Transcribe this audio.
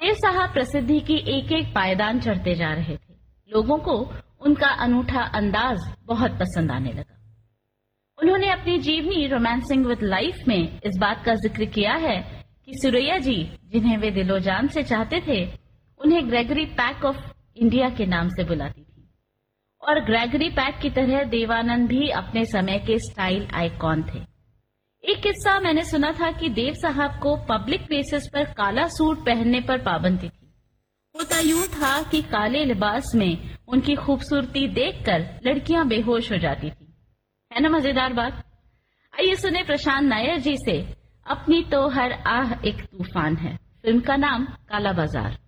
देव साहब प्रसिद्धि की एक एक पायदान चढ़ते जा रहे थे। लोगों को उनका अनूठा अंदाज बहुत पसंद आने लगा। उन्होंने अपनी जीवनी रोमांसिंग विद लाइफ में इस बात का जिक्र किया है कि सुरैया जी, जिन्हें वे दिलो जान से चाहते थे, उन्हें ग्रेगरी पैक ऑफ इंडिया के नाम से बुलाती थी। और ग्रेगरी पैक की तरह देवानंद भी अपने समय के स्टाइल आइकॉन थे। एक किस्सा मैंने सुना था कि देव साहब को पब्लिक प्लेसेस पर काला सूट पहनने पर पाबंदी थी। होता यूं था कि काले लिबास में उनकी खूबसूरती देखकर लड़कियां बेहोश हो जाती थी। है ना मजेदार बात? आइए सुने प्रशांत नायर जी से अपनी तो हर आह एक तूफान है। फिल्म का नाम काला बाजार।